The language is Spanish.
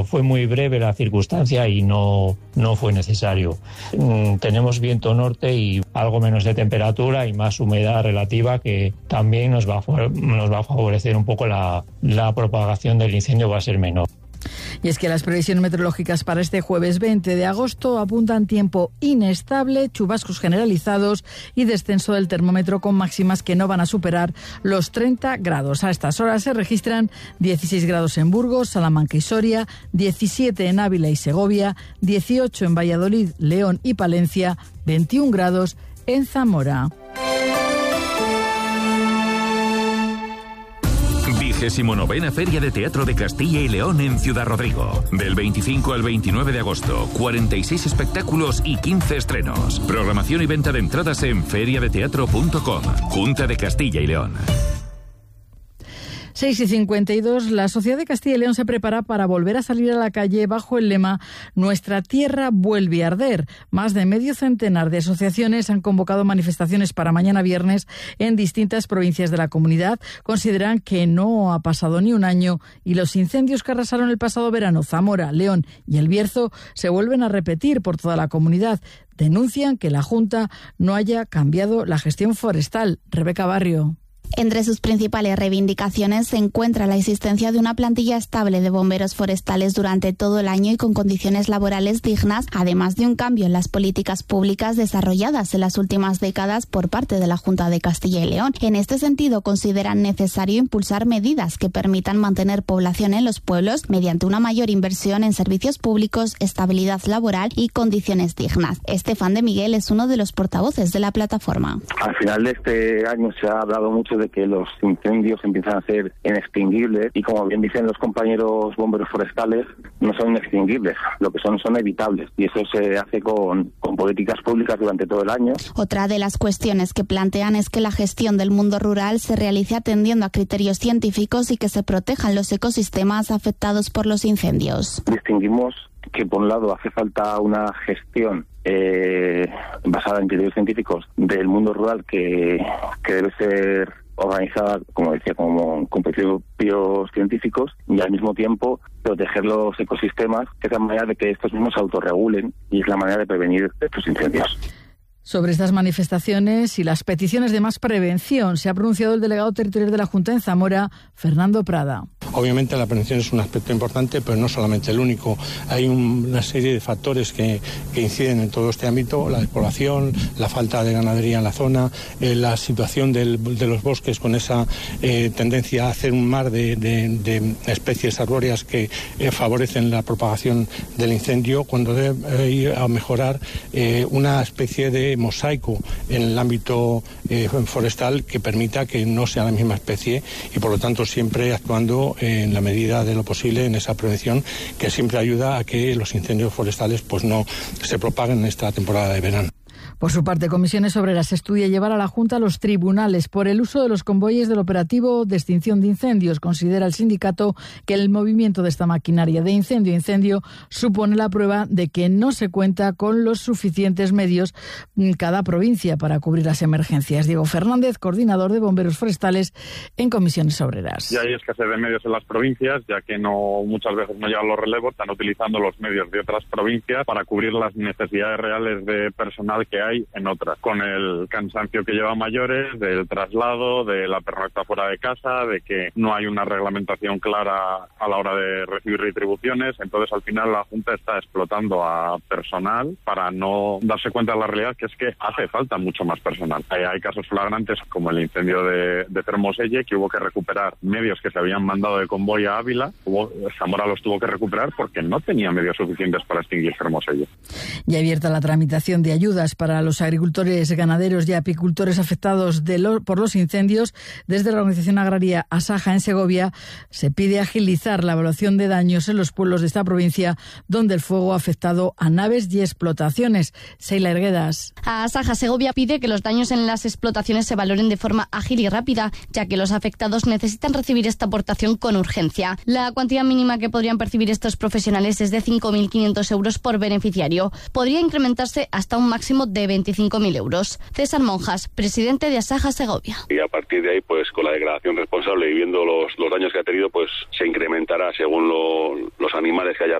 Fue muy breve la circunstancia y no fue necesario. Tenemos viento norte y algo menos de temperatura y más humedad relativa, que también nos va a favorecer un poco la propagación del incendio, va a ser menor. Y es que las previsiones meteorológicas para este jueves 20 de agosto apuntan tiempo inestable, chubascos generalizados y descenso del termómetro con máximas que no van a superar los 30 grados. A estas horas se registran 16 grados en Burgos, Salamanca y Soria, 17 en Ávila y Segovia, 18 en Valladolid, León y Palencia, 21 grados en Zamora. 29ª Feria de Teatro de Castilla y León en Ciudad Rodrigo. Del 25 al 29 de agosto, 46 espectáculos y 15 estrenos. Programación y venta de entradas en feriadeteatro.com. Junta de Castilla y León. 6:52, la Sociedad de Castilla y León se prepara para volver a salir a la calle bajo el lema «Nuestra tierra vuelve a arder». Más de medio centenar de asociaciones han convocado manifestaciones para mañana viernes en distintas provincias de la comunidad. Consideran que no ha pasado ni un año y los incendios que arrasaron el pasado verano Zamora, León y El Bierzo se vuelven a repetir por toda la comunidad. Denuncian que la Junta no haya cambiado la gestión forestal. Rebeca Barrio. Entre sus principales reivindicaciones se encuentra la existencia de una plantilla estable de bomberos forestales durante todo el año y con condiciones laborales dignas, además de un cambio en las políticas públicas desarrolladas en las últimas décadas por parte de la Junta de Castilla y León. En este sentido, consideran necesario impulsar medidas que permitan mantener población en los pueblos mediante una mayor inversión en servicios públicos, estabilidad laboral y condiciones dignas. Estefan de Miguel es uno de los portavoces de la plataforma. Al final de este año se ha hablado mucho de que los incendios empiezan a ser inextinguibles y, como bien dicen los compañeros bomberos forestales, no son inextinguibles, lo que son evitables, y eso se hace con políticas públicas durante todo el año. Otra de las cuestiones que plantean es que la gestión del mundo rural se realice atendiendo a criterios científicos y que se protejan los ecosistemas afectados por los incendios. Distinguimos que, por un lado, hace falta una gestión basada en criterios científicos del mundo rural que debe ser organizada, como decía, con principios científicos, y al mismo tiempo proteger los ecosistemas, que es la manera de que estos mismos se autorregulen y es la manera de prevenir estos incendios. Sobre estas manifestaciones y las peticiones de más prevención se ha pronunciado el delegado territorial de la Junta en Zamora, Fernando Prada. Obviamente la prevención es un aspecto importante, pero no solamente el único. Hay una serie de factores que inciden en todo este ámbito: la despoblación, la falta de ganadería en la zona, la situación de los bosques con esa tendencia a hacer un mar de especies arbóreas que favorecen la propagación del incendio, cuando debe ir a mejorar una especie de mosaico en el ámbito forestal que permita que no sea la misma especie, y por lo tanto siempre actuando en la medida de lo posible en esa prevención, que siempre ayuda a que los incendios forestales pues no se propaguen en esta temporada de verano. Por su parte, Comisiones Obreras estudia llevar a la Junta a los tribunales por el uso de los convoyes del operativo de extinción de incendios. Considera el sindicato que el movimiento de esta maquinaria de incendio a incendio supone la prueba de que no se cuenta con los suficientes medios en cada provincia para cubrir las emergencias. Diego Fernández, coordinador de bomberos forestales en Comisiones Obreras. Ya hay escasez de medios en las provincias, ya que muchas veces no llegan los relevos, están utilizando los medios de otras provincias para cubrir las necesidades reales de personal que hay en otras, con el cansancio que lleva mayores, del traslado, de la pernocta fuera de casa, de que no hay una reglamentación clara a la hora de recibir retribuciones. Entonces, al final, la Junta está explotando a personal para no darse cuenta de la realidad, que es que hace falta mucho más personal. Hay casos flagrantes como el incendio de Fermoselle, que hubo que recuperar medios que se habían mandado de convoy a Ávila. Zamora los tuvo que recuperar porque no tenía medios suficientes para extinguir Fermoselle. Y abierta la tramitación de ayudas para los agricultores, ganaderos y apicultores afectados por los incendios. Desde la organización agraria Asaja en Segovia se pide agilizar la evaluación de daños en los pueblos de esta provincia donde el fuego ha afectado a naves y explotaciones. Seila Erguedas. Asaja Segovia pide que los daños en las explotaciones se valoren de forma ágil y rápida, ya que los afectados necesitan recibir esta aportación con urgencia. La cuantía mínima que podrían percibir estos profesionales es de 5.500 euros por beneficiario. Podría incrementarse hasta un máximo de de 25.000 euros. César Monjas, presidente de Asaja Segovia. Y a partir de ahí, pues con la declaración responsable y viendo los daños que ha tenido, pues se incrementará según los animales que haya